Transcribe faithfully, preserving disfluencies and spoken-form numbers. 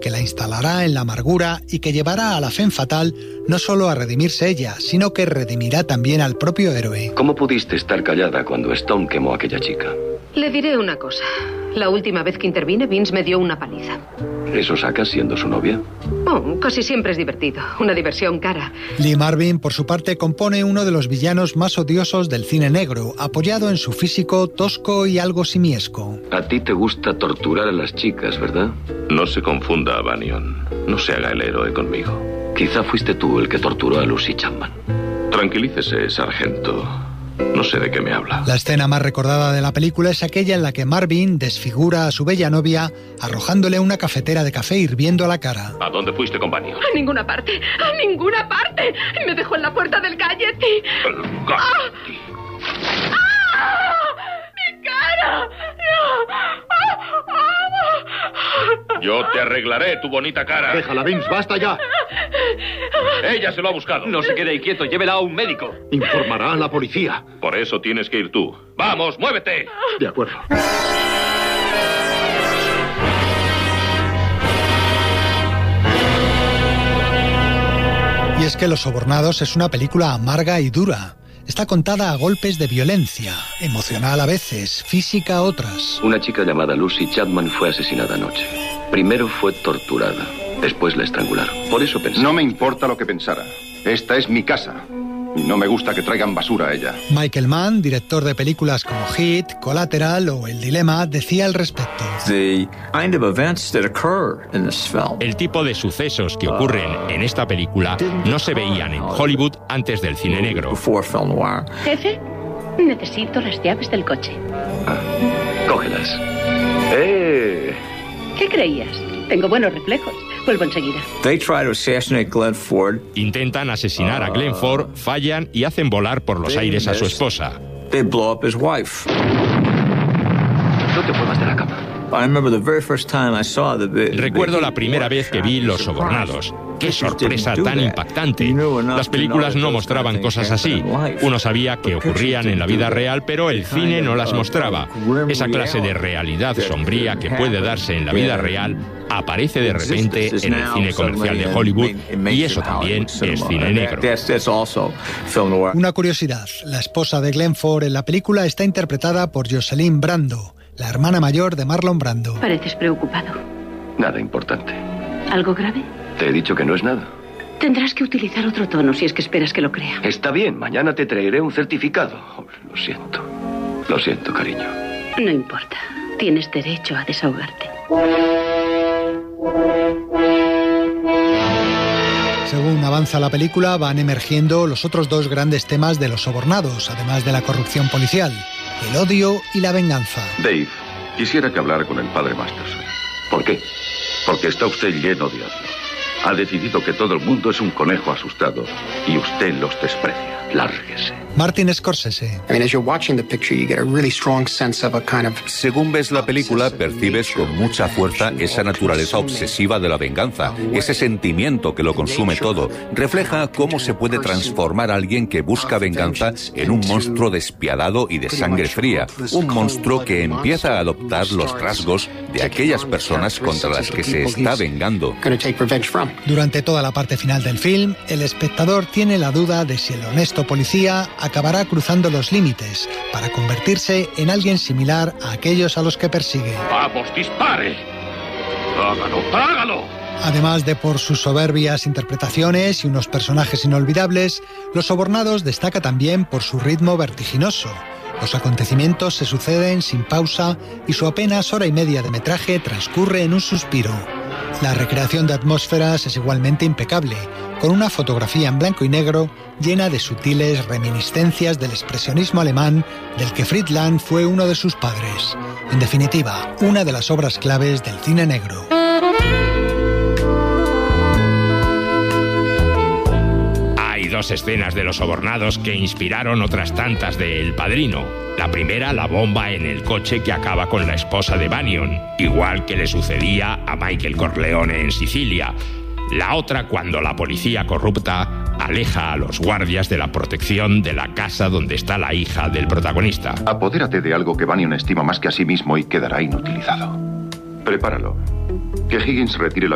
que la instalará en la amargura y que llevará a la femme fatale no solo a redimirse ella, sino que redimirá también al propio héroe. ¿Cómo pudiste estar callada cuando Stone quemó a aquella chica? Le diré una cosa. La última vez que intervine, Vince me dio una paliza. ¿Eso sacas siendo su novia? Oh, casi siempre es divertido. Una diversión cara. Lee Marvin, por su parte, compone uno de los villanos más odiosos del cine negro, apoyado en su físico tosco y algo simiesco. A ti te gusta torturar a las chicas, ¿verdad? No se confunda, Bannion. No se haga el héroe conmigo. Quizá fuiste tú el que torturó a Lucy Chapman. Tranquilícese, sargento. No sé de qué me habla. La escena más recordada de la película es aquella en la que Marvin desfigura a su bella novia arrojándole una cafetera de café hirviendo a la cara. ¿A dónde fuiste, compañero? A ninguna parte, a ninguna parte. Me dejó en la puerta del Galletti. El Galletti. ¡Ah! ¡Ah! ¡Mi cara! Yo te arreglaré tu bonita cara. Déjala, Vince, basta ya. Ella se lo ha buscado. No se quede ahí quieto, llévela a un médico. Informará a la policía. Por eso tienes que ir tú. ¡Vamos, muévete! De acuerdo. Y es que Los Sobornados es una película amarga y dura. Está contada a golpes de violencia, emocional a veces, física a otras. Una chica llamada Lucy Chapman fue asesinada anoche. Primero fue torturada, después la estrangularon. Por eso pensé... No me importa lo que pensara. Esta es mi casa. Y no me gusta que traigan basura a ella. Michael Mann, director de películas como Hit, Collateral o El Dilema, decía al respecto. El tipo de sucesos que ocurren en esta película no se veían en Hollywood antes del cine negro. Jefe, necesito las llaves del coche. Ah, cógelas. ¡Eh! ¿Qué creías? Tengo buenos reflejos. Vuelvo enseguida. Intentan asesinar a Glenn Ford, fallan y hacen volar por los aires a su esposa. No te muevas de la cama. Recuerdo la primera vez que vi Los Sobornados. ¡Qué sorpresa tan impactante! Las películas no mostraban cosas así. Uno sabía que ocurrían en la vida real, pero el cine no las mostraba. Esa clase de realidad sombría que puede darse en la vida real aparece de repente en el cine comercial de Hollywood, y eso también es cine negro. Una curiosidad, la esposa de Glenn Ford en la película está interpretada por Jocelyn Brando, la hermana mayor de Marlon Brando. Pareces preocupado. Nada importante. ¿Algo grave? Te he dicho que no es nada. Tendrás que utilizar otro tono si es que esperas que lo crea. Está bien, mañana te traeré un certificado. Oh, lo siento. Lo siento, cariño. No importa. Tienes derecho a desahogarte. Según avanza la película, van emergiendo los otros dos grandes temas de Los Sobornados, además de la corrupción policial: el odio y la venganza. Dave, quisiera que hablara con el padre Masterson. ¿Por qué? Porque está usted lleno de odio. Ha decidido que todo el mundo es un conejo asustado y usted los desprecia. Lárguese. Martin Scorsese. Según ves la película, percibes con mucha fuerza esa naturaleza obsesiva de la venganza, ese sentimiento que lo consume todo. Refleja cómo se puede transformar a alguien que busca venganza en un monstruo despiadado y de sangre fría, un monstruo que empieza a adoptar los rasgos de aquellas personas contra las que se está vengando. Durante toda la parte final del film, el espectador tiene la duda de si el honesto policía acabará cruzando los límites para convertirse en alguien similar a aquellos a los que persigue. ¡Vamos, dispare! ¡Hágalo, hágalo! Además de por sus soberbias interpretaciones y unos personajes inolvidables, Los Sobornados destaca también por su ritmo vertiginoso. Los acontecimientos se suceden sin pausa y su apenas hora y media de metraje transcurre en un suspiro. La recreación de atmósferas es igualmente impecable, con una fotografía en blanco y negro llena de sutiles reminiscencias del expresionismo alemán del que Friedland fue uno de sus padres. En definitiva, una de las obras claves del cine negro. Hay dos escenas de Los Sobornados que inspiraron otras tantas de El Padrino. La primera, la bomba en el coche que acaba con la esposa de Bannion, igual que le sucedía a Michael Corleone en Sicilia. La otra, cuando la policía corrupta aleja a los guardias de la protección de la casa donde está la hija del protagonista. Apodérate de algo que Bannion estima más que a sí mismo y quedará inutilizado. Prepáralo. Que Higgins retire la